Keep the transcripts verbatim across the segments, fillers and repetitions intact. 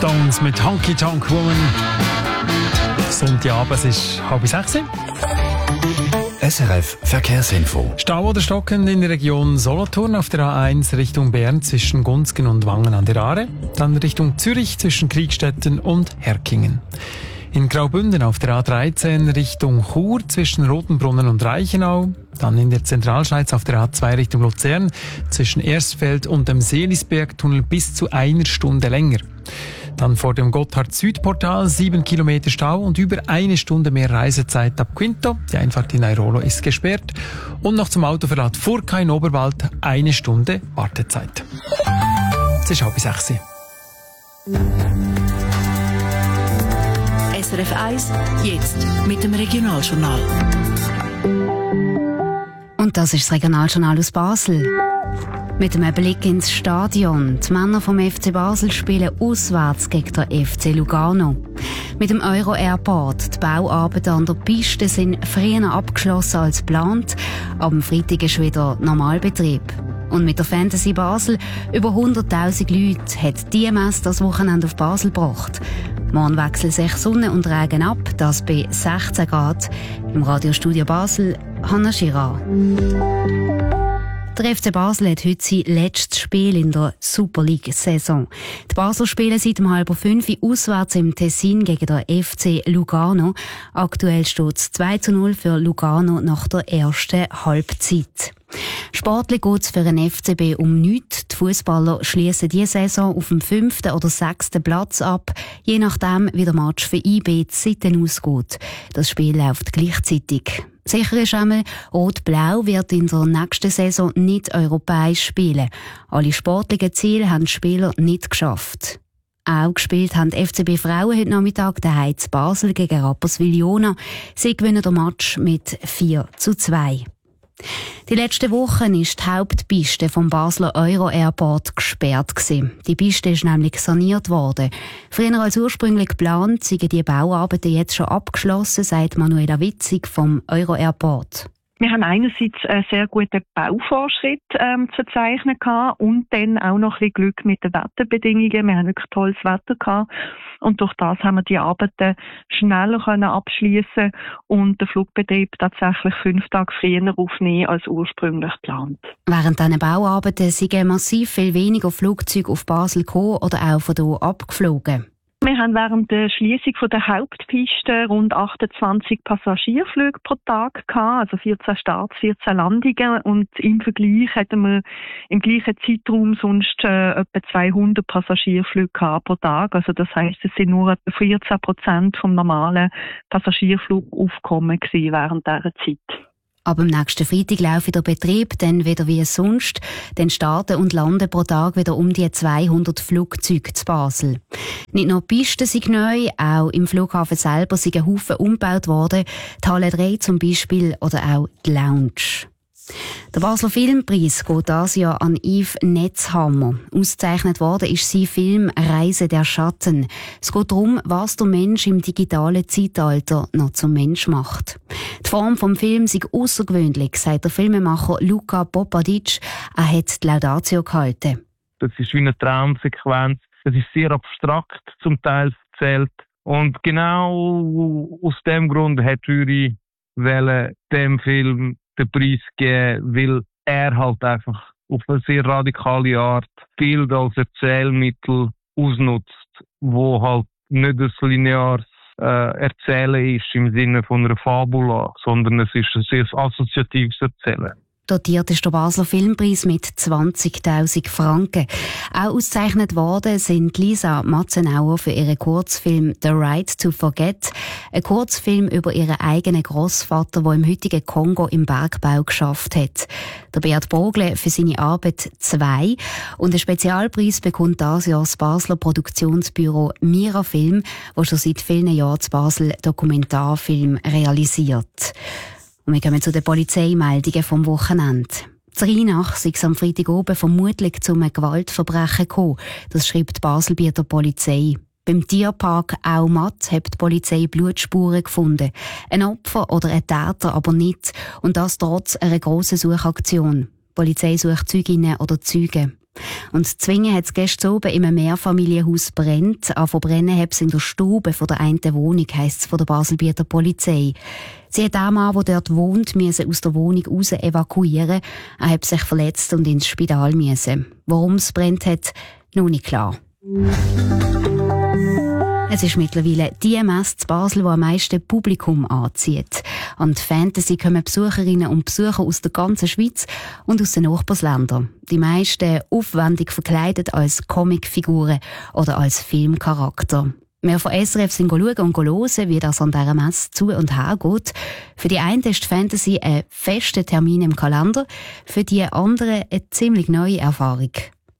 Stones mit Honky Tonk Woman. Sonntagabend, es ist halb sechs. S R F Verkehrsinfo. Stau oder stockend in der Region Solothurn auf der A eins Richtung Bern zwischen Gunzgen und Wangen an der Aare. Dann Richtung Zürich zwischen Kriegstetten und Herkingen. In Graubünden auf der A dreizehn Richtung Chur zwischen Rotenbrunnen und Reichenau. Dann in der Zentralschweiz auf der A zwei Richtung Luzern zwischen Erstfeld und dem Seelisbergtunnel bis zu einer Stunde länger. Dann vor dem Gotthard-Südportal sieben Kilometer Stau und über eine Stunde mehr Reisezeit ab Quinto. Die Einfahrt in Airolo ist gesperrt. Und noch zum Autoverlad Furka in Oberwald eine Stunde Wartezeit. Es ist halb sechs. S R F eins, jetzt mit dem Regionaljournal. Und das ist das Regionaljournal aus Basel. Mit einem Blick ins Stadion. Die Männer vom F C Basel spielen auswärts gegen den F C Lugano. Mit dem Euro Airport. Die Bauarbeiten an der Piste sind früher abgeschlossen als geplant. Am Freitag ist wieder Normalbetrieb. Und mit der Fantasy Basel über hunderttausend Leute hat die Messe das Wochenende auf Basel gebracht. Morgen wechseln sich Sonne und Regen ab, das bei sechzehn Grad. Im Radiostudio Basel, Hanna Girard. Der F C Basel hat heute sein letztes Spiel in der Super League-Saison. Die Basler spielen seit um halb fünf auswärts im Tessin gegen den F C Lugano. Aktuell steht es zwei zu null für Lugano nach der ersten Halbzeit. Sportlich geht es für den F C B um nichts. Die Fußballer schließen diese Saison auf dem fünften oder sechsten Platz ab, je nachdem, wie der Match für I B die Seiten ausgeht. Das Spiel läuft gleichzeitig. Sicher ist einmal, Rot-Blau wird in der nächsten Saison nicht europäisch spielen. Alle sportlichen Ziele haben die Spieler nicht geschafft. Auch gespielt haben die F C B Frauen heute Nachmittag daheim in Basel gegen Rapperswil-Jona. Sie gewinnen den Match mit vier zu zwei. Die letzten Wochen ist die Hauptpiste vom Basler Euro Airport gesperrt gewesen. Die Piste ist nämlich saniert worden. Früher als ursprünglich geplant, sind die Bauarbeiten jetzt schon abgeschlossen, sagt Manuela Witzig vom Euro Airport. Wir haben einerseits einen sehr guten Baufortschritt ähm, zu verzeichnen gehabt und dann auch noch ein bisschen Glück mit den Wetterbedingungen. Wir haben wirklich tolles Wetter gehabt und durch das haben wir die Arbeiten schneller können abschließen und den Flugbetrieb tatsächlich fünf Tage früher aufnehmen als ursprünglich geplant. Während diesen Bauarbeiten sind massiv viel weniger Flugzeuge auf Basel gekommen oder auch von hier abgeflogen. Wir haben während der Schliessung von der Hauptpiste rund achtundzwanzig Passagierflüge pro Tag gehabt, also vierzehn Starts, vierzehn Landungen und im Vergleich hatten wir im gleichen Zeitraum sonst äh, etwa zweihundert Passagierflüge gehabt pro Tag. Also das heisst, es sind nur etwa vierzehn Prozent vom normalen Passagierflugaufkommen gewesen während dieser Zeit. Ab dem nächsten Freitag läuft der Betrieb dann wieder wie sonst. Dann starten und landen pro Tag wieder um die zweihundert Flugzeuge zu Basel. Nicht nur die Pisten sind neu, auch im Flughafen selber sind ein Haufen umgebaut worden. Die Halle drei zum Beispiel oder auch die Lounge. Der Basler Filmpreis geht dieses Jahr an Yves Netzhammer. Ausgezeichnet worden ist sein Film «Reise der Schatten». Es geht darum, was der Mensch im digitalen Zeitalter noch zum Mensch macht. Die Form des Films ist außergewöhnlich, sagt der Filmemacher Luca Popadic. Er hat die Laudatio gehalten. Das ist wie eine Traumsequenz. Es ist sehr abstrakt zum Teil erzählt. Und genau aus dem Grund hat die Jury dem Film den Preis geben, weil er halt einfach auf eine sehr radikale Art Bild als Erzählmittel ausnutzt, wo halt nicht ein lineares äh, Erzählen ist im Sinne von einer Fabula, sondern es ist ein sehr assoziatives Erzählen. Dotiert ist der Basler Filmpreis mit zwanzigtausend Franken. Auch ausgezeichnet worden sind Lisa Matzenauer für ihren Kurzfilm «The Right to Forget», ein Kurzfilm über ihren eigenen Grossvater, der im heutigen Kongo im Bergbau geschafft hat. Der Beat Bogle für seine Arbeit «Zwei» und einen Spezialpreis bekommt dieses Jahr das Basler Produktionsbüro Mirafilm, das schon seit vielen Jahren zu Basel Dokumentarfilm realisiert. Und wir kommen zu den Polizeimeldungen vom Wochenende. In Rheinach sei es am Freitag oben vermutlich zu einem Gewaltverbrechen gekommen. Das schreibt die Baselbieter Polizei. Beim Tierpark Aumatt hat die Polizei Blutspuren gefunden. Ein Opfer oder ein Täter aber nicht. Und das trotz einer grossen Suchaktion. Die Polizei sucht Zeuginnen oder Zeugen. Und Zwingen hat es gestern oben in einem Mehrfamilienhaus brennt. An verbrennen hat es in der Stube von der einen Wohnung, heisst es von der Baselbieter Polizei. Sie hat den Mann, der dort wohnt, müssen aus der Wohnung raus evakuieren. Er hat sich verletzt und ins Spital müssen. Warum es brennt hat, noch nicht klar. Es ist mittlerweile die Messe in Basel, die am meisten Publikum anzieht. An die Fantasy kommen Besucherinnen und Besucher aus der ganzen Schweiz und aus den Nachbarländern. Die meisten aufwendig verkleidet als Comicfiguren oder als Filmcharakter. Wir von S R F sind schauen und hören, wie das an dieser Messe zu und her geht. Für die einen ist die Fantasy ein fester Termin im Kalender, für die anderen eine ziemlich neue Erfahrung.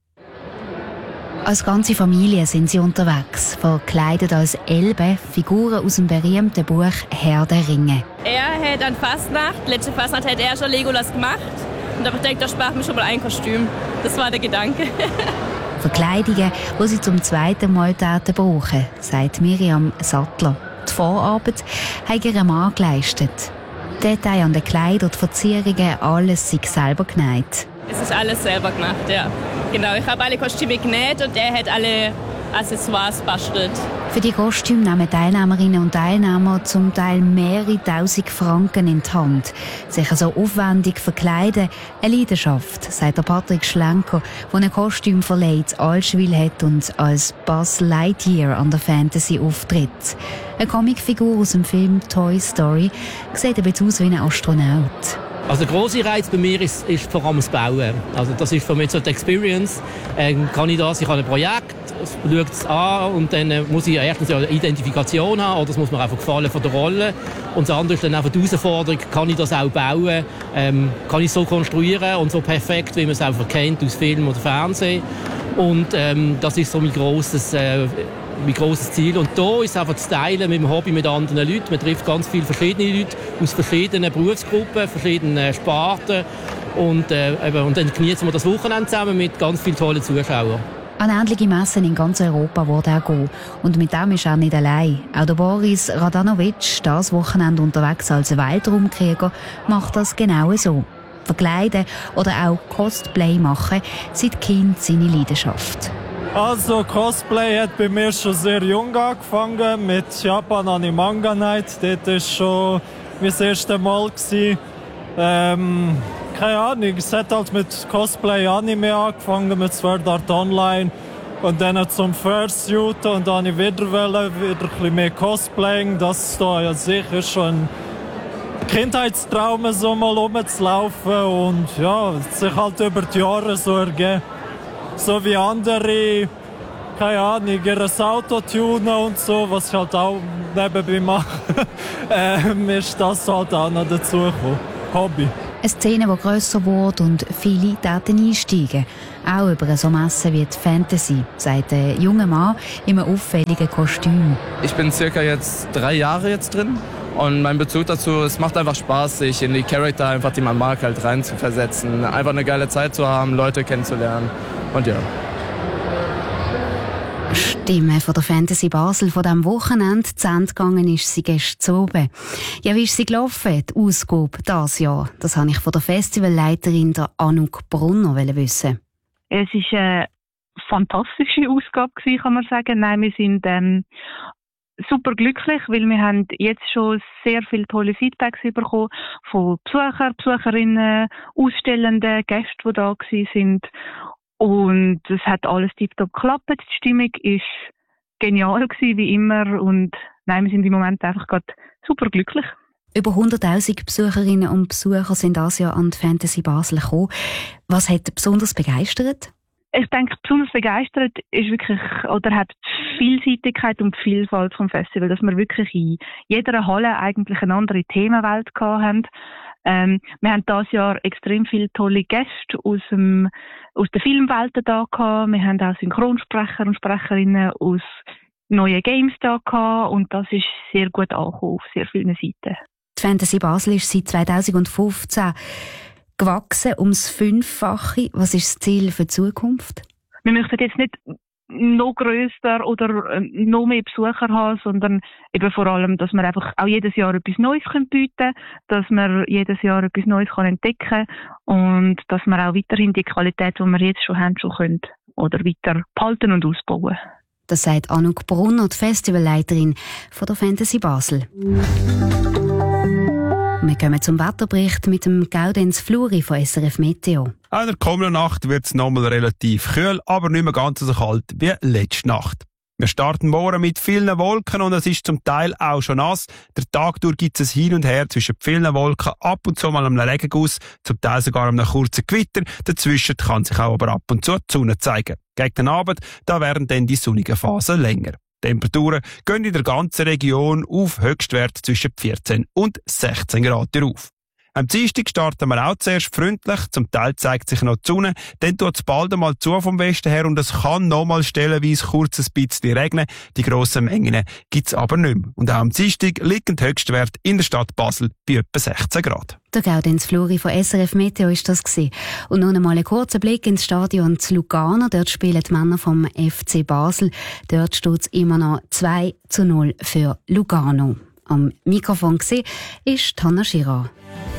Als ganze Familie sind sie unterwegs, verkleidet als Elbe, Figuren aus dem berühmten Buch Herr der Ringe. Er hat an Fastnacht, letzte Fastnacht hat er schon Legolas gemacht. Und da denkt, da spart mir schon mal ein Kostüm. Das war der Gedanke. Verkleidungen, die sie zum zweiten Mal täten brauchen, sagt Miriam Sattler. Die Vorarbeit hat ihr Mann geleistet. Die Details an den Kleidern, die Verzierungen, alles sei selber genäht. Es ist alles selber gemacht, ja. Genau, ich habe alle Kostüme genäht und er hat alle Accessoires bastelt. Für die Kostüme nehmen Teilnehmerinnen und Teilnehmer zum Teil mehrere tausend Franken in die Hand. Sich so aufwendig verkleiden, eine Leidenschaft, sagt der Patrick Schlenker, der ein Kostüm verleiht, Allschwil hat und als Buzz Lightyear an der Fantasy auftritt. Eine Comicfigur aus dem Film Toy Story sieht ein bisschen aus wie ein Astronaut. Also der grosse Reiz bei mir ist, ist vor allem das Bauen. Also das ist für mich so die Experience. Ähm, kann ich das? Ich habe ein Projekt, schaue es an und dann äh, muss ich erstens eine Identifikation haben oder das muss mir einfach gefallen von der Rolle. Und das andere ist dann einfach die Herausforderung, kann ich das auch bauen? Ähm, kann ich es so konstruieren und so perfekt, wie man es einfach kennt aus Film oder Fernsehen? Und ähm, das ist so mein grosses äh, mein grosses Ziel. Und da ist einfach zu teilen mit dem Hobby mit anderen Leuten. Man trifft ganz viele verschiedene Leute aus verschiedenen Berufsgruppen, verschiedenen Sparten. Und, äh, eben, und dann genießen wir das Wochenende zusammen mit ganz vielen tollen Zuschauern. An ähnliche Messen in ganz Europa wird er gehen. Und mit dem ist er nicht allein. Auch der Boris Radanovic, das Wochenende unterwegs als Weltraumkrieger, macht das genau so. Verkleiden oder auch Cosplay machen, seit Kind seine Leidenschaft. Also Cosplay hat bei mir schon sehr jung angefangen, mit Japan Animanga Night. Dort war schon mein erstes Mal. Ähm, keine Ahnung, es hat halt mit Cosplay Anime angefangen, mit Sword Art Online. Und dann zum Fursuit und dann ich wieder wollte, wieder ein bisschen mehr Cosplaying. Das da ja sicher schon ein Kindheitstraum, so mal rumzulaufen. Und ja, es hat sich halt über die Jahre so ergeben. So wie andere, keine Ahnung, ihr Auto tunen und so, was ich halt auch nebenbei mache, ähm, ist das halt auch noch dazu gekommen. Hobby. Eine Szene, die grösser wird und viele Daten einsteigen. Auch über so Messen wie die Fantasy, sagt ein junger Mann in einem auffälligen Kostüm. Ich bin circa jetzt drei Jahre jetzt drin. Und mein Bezug dazu, es macht einfach Spaß, sich in die Charakter, einfach die man mag, halt rein zu versetzen. Einfach eine geile Zeit zu haben, Leute kennenzulernen. Und ja. Stimme von der Fantasy Basel von diesem Wochenende. Zu Ende gegangen ist sie gestern oben. Ja, wie ist sie gelaufen, die Ausgabe dieses Jahr? Das wollte ich von der Festivalleiterin der Anouk Brunner wissen. Es war eine fantastische Ausgabe, kann man sagen. Nein, wir sind ähm, super glücklich, weil wir haben jetzt schon sehr viele tolle Feedbacks bekommen von Besuchern, Besucherinnen, Ausstellenden, Gästen, die da waren. Und es hat alles tiptop geklappt. Die Stimmung war genial gewesen, wie immer. Und nein, wir sind im Moment einfach gerade super glücklich. Über hunderttausend Besucherinnen und Besucher sind dieses Jahr an die Fantasy Basel gekommen. Was hat besonders begeistert? Ich denke, besonders begeistert ist wirklich, oder hat die Vielseitigkeit und die Vielfalt vom Festival, dass wir wirklich in jeder Halle eigentlich eine andere Themenwelt gehabt haben. Ähm, wir haben dieses Jahr extrem viele tolle Gäste aus, dem, aus der Filmwelt da gehabt. Wir haben auch Synchronsprecher und Sprecherinnen aus neuen Games da gehabt. Und das ist sehr gut angekommen auf sehr vielen Seiten. Die Fantasy Basel ist seit zweitausendfünfzehn gewachsen ums Fünffache. Was ist das Ziel für die Zukunft? Wir möchten jetzt nicht noch grösser oder noch mehr Besucher haben, sondern eben vor allem, dass wir einfach auch jedes Jahr etwas Neues bieten können, dass wir jedes Jahr etwas Neues entdecken können und dass wir auch weiterhin die Qualität, die wir jetzt schon haben, schon können oder weiter behalten und ausbauen. Das sagt Anouk Brunner, die Festivalleiterin von der Fantasy Basel. Wir kommen zum Wetterbericht mit dem Gaudenz Fluri von S R F Meteo. Auch in der kommenden Nacht wird es nochmal relativ kühl, aber nicht mehr ganz so kalt wie letzte Nacht. Wir starten morgen mit vielen Wolken und es ist zum Teil auch schon nass. Der Tag durch gibt es Hin und Her zwischen vielen Wolken, ab und zu mal einem Regenguss, zum Teil sogar einem kurzen Gewitter. Dazwischen kann sich auch aber ab und zu die Sonne zeigen. Gegen den Abend, da werden dann die sonnigen Phasen länger. Die Temperaturen gehen in der ganzen Region auf Höchstwert zwischen vierzehn und sechzehn Grad auf. Am Dienstag starten wir auch zuerst freundlich, zum Teil zeigt sich noch die Sonne, dann tut es bald einmal zu vom Westen her und es kann nochmal stellenweise kurz ein bisschen regnen. Die grossen Mengen gibt es aber nicht mehr. Und auch am Dienstag liegt der Höchstwert in der Stadt Basel bei etwa sechzehn Grad. Der Gaudenz Fluri von S R F Meteo ist das gewesen. Und nun einmal einen kurzen Blick ins Stadion zu Lugano. Dort spielen die Männer vom F C Basel. Dort steht es immer noch zwei zu null für Lugano. Am Mikrofon war Hanna Girard.